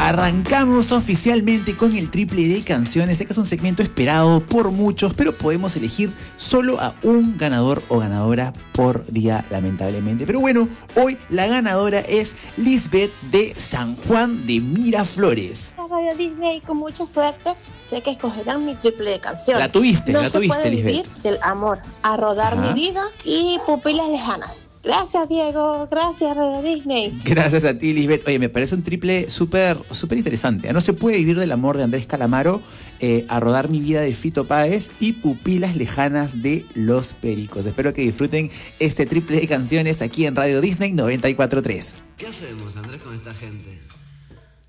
Arrancamos oficialmente con el triple de canciones. Sé que es un segmento esperado por muchos, pero podemos elegir solo a un ganador o ganadora por día, lamentablemente. Pero bueno, hoy la ganadora es Lisbeth de San Juan de Miraflores. Radio Disney, con mucha suerte, sé que escogerán mi triple de canciones. La tuviste, Lisbeth. Lisbeth. Del amor, A rodar mi vida y Pupilas lejanas. Gracias, Diego. Gracias, Radio Disney. Gracias a ti, Lisbeth. Oye, me parece un triple súper interesante. No se puede vivir del amor de Andrés Calamaro, A rodar mi vida de Fito Páez y Pupilas lejanas de Los Pericos. Espero que disfruten este triple de canciones aquí en Radio Disney 94.3. ¿Qué hacemos, Andrés, con esta gente?